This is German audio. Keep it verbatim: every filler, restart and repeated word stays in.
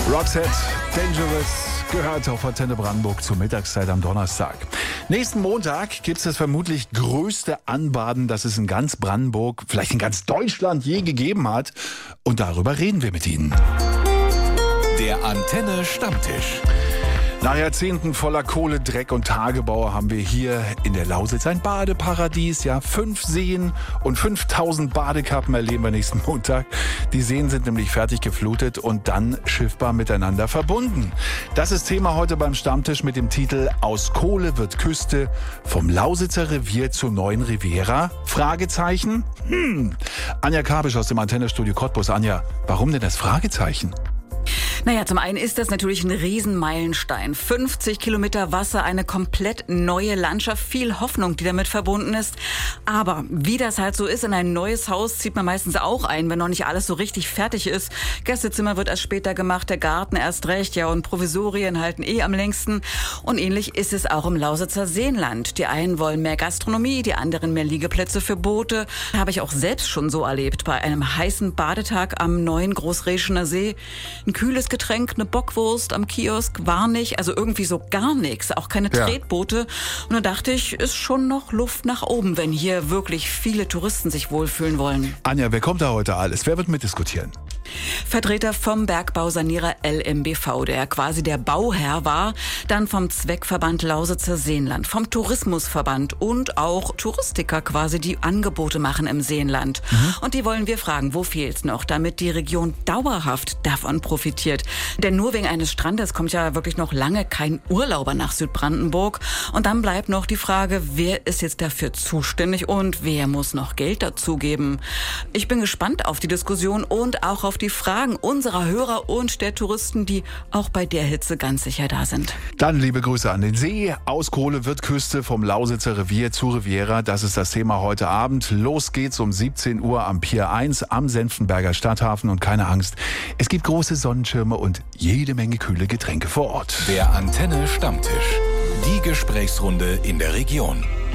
Roxette, Dangerous, gehört auf Antenne Brandenburg zur Mittagszeit am Donnerstag. Nächsten Montag gibt es das vermutlich größte Anbaden, das es in ganz Brandenburg, vielleicht in ganz Deutschland je gegeben hat. Und darüber reden wir mit Ihnen. Der Antenne Stammtisch. Nach Jahrzehnten voller Kohle, Dreck und Tagebau haben wir hier in der Lausitz ein Badeparadies. Ja, fünf Seen und fünftausend Badekappen erleben wir nächsten Montag. Die Seen sind nämlich fertig geflutet und dann schiffbar miteinander verbunden. Das ist Thema heute beim Stammtisch mit dem Titel Aus Kohle wird Küste, vom Lausitzer Revier zur neuen Riviera? Fragezeichen? Hm. Anja Kabisch aus dem Antennestudio Cottbus. Anja, warum denn das Fragezeichen? Naja, zum einen ist das natürlich ein Riesenmeilenstein. fünfzig Kilometer Wasser, eine komplett neue Landschaft, viel Hoffnung, die damit verbunden ist. Aber wie das halt so ist, in ein neues Haus zieht man meistens auch ein, wenn noch nicht alles so richtig fertig ist. Gästezimmer wird erst später gemacht, der Garten erst recht, ja, und Provisorien halten eh am längsten. Und ähnlich ist es auch im Lausitzer Seenland. Die einen wollen mehr Gastronomie, die anderen mehr Liegeplätze für Boote. Habe ich auch selbst schon so erlebt, bei einem heißen Badetag am neuen Großreschener See. Ein kühles Getränk, eine Bockwurst am Kiosk, war nicht, also irgendwie so gar nichts, auch keine Ja. Tretboote. Und da dachte ich, ist schon noch Luft nach oben, wenn hier wirklich viele Touristen sich wohlfühlen wollen. Anja, wer kommt da heute alles? Wer wird mitdiskutieren? Vertreter vom Bergbausanierer L M B V, der quasi der Bauherr war, dann vom Zweckverband Lausitzer Seenland, vom Tourismusverband und auch Touristiker quasi, die Angebote machen im Seenland. Mhm. Und die wollen wir fragen, wo fehlt's noch, damit die Region dauerhaft davon profitiert. Denn nur wegen eines Strandes kommt ja wirklich noch lange kein Urlauber nach Südbrandenburg. Und dann bleibt noch die Frage, wer ist jetzt dafür zuständig und wer muss noch Geld dazugeben? Ich bin gespannt auf die Diskussion und auch auf die Fragen unserer Hörer und der Touristen, die auch bei der Hitze ganz sicher da sind. Dann liebe Grüße an den See. Aus Kohle wird Küste, vom Lausitzer Revier zu Riviera. Das ist das Thema heute Abend. Los geht's um siebzehn Uhr am Pier eins am Senftenberger Stadthafen. Und keine Angst, es gibt große Sonnenschirme und jede Menge kühle Getränke vor Ort. Der Antenne Stammtisch. Die Gesprächsrunde in der Region.